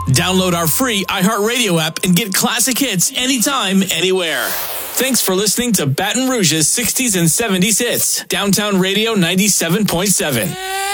Download our free iHeartRadio app and get classic hits anytime, anywhere. Thanks for listening to Baton Rouge's 60s and 70s hits. Downtown Radio 97.7.